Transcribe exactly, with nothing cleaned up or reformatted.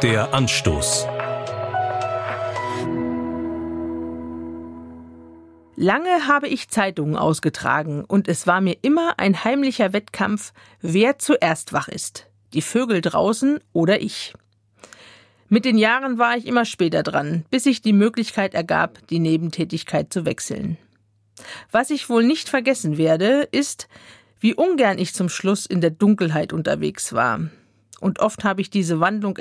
Der Anstoß. Lange habe ich Zeitungen ausgetragen und es war mir immer ein heimlicher Wettkampf, wer zuerst wach ist. Die Vögel draußen oder ich. Mit den Jahren war ich immer später dran, bis sich die Möglichkeit ergab, die Nebentätigkeit zu wechseln. Was ich wohl nicht vergessen werde, ist, wie ungern ich zum Schluss in der Dunkelheit unterwegs war. Und oft habe ich diese Wandlung